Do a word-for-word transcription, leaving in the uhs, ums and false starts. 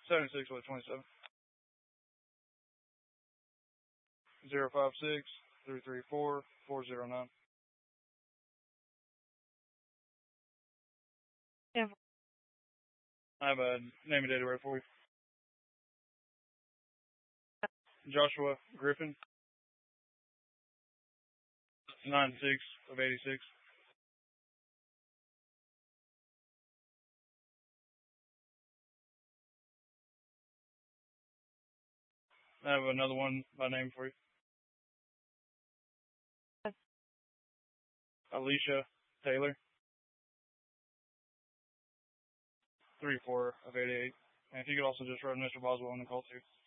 seventy-six with twenty-seven. Zero five six three three four four zero nine. Yeah. I have a name and date of birth for you. Joshua Griffin. Nine six of eighty six. I have another one by name for you. Alicia Taylor. Three four of eighty eight. And if you could also just write Mister Boswell on the call too.